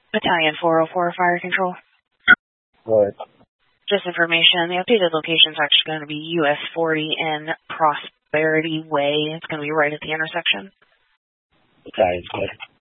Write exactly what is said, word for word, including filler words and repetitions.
Battalion four oh four Fire Control. Go ahead. Just information, the updated location is actually going to be U S forty and Prosperity Way. It's going to be right at the intersection. Battalion's good.